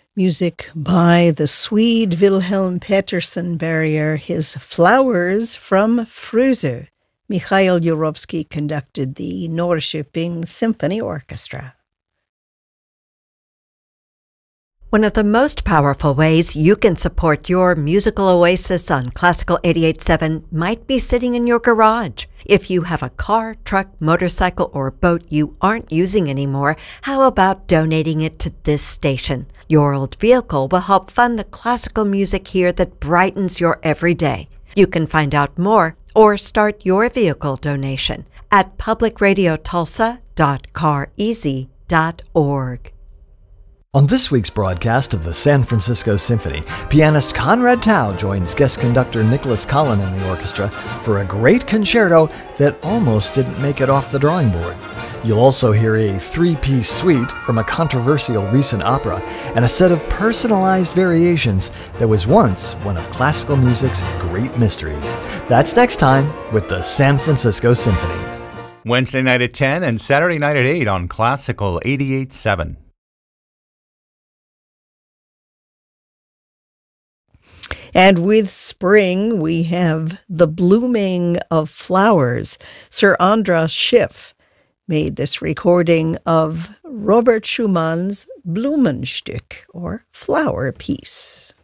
Music by the Swede Wilhelm Pettersson Barrier, his Flowers from Frösö. Mikhail Jurovsky conducted the Norrköping Symphony Orchestra. One of the most powerful ways you can support your musical oasis on Classical 88.7 might be sitting in your garage. If you have a car, truck, motorcycle, or boat you aren't using anymore, how about donating it to this station? Your old vehicle will help fund the classical music here that brightens your everyday. You can find out more or start your vehicle donation at publicradiotulsa.careasy.org. On this week's broadcast of the San Francisco Symphony, pianist Conrad Tao joins guest conductor Nicholas Collin and the orchestra for a great concerto that almost didn't make it off the drawing board. You'll also hear a three-piece suite from a controversial recent opera and a set of personalized variations that was once one of classical music's great mysteries. That's next time with the San Francisco Symphony. Wednesday night at 10 and Saturday night at 8 on Classical 88.7. And with spring, we have The Blooming of Flowers. Sir Andras Schiff made this recording of Robert Schumann's Blumenstück, or Flower Piece.